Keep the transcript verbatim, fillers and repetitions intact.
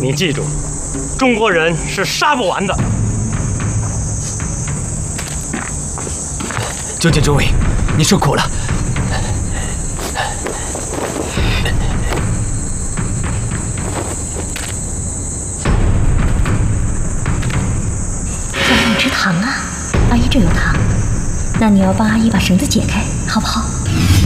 你记住，中国人是杀不完的。 九井中尉，你受苦了。 想让你吃糖啊？阿姨这有糖，那你要帮阿姨把绳子解开，好不好？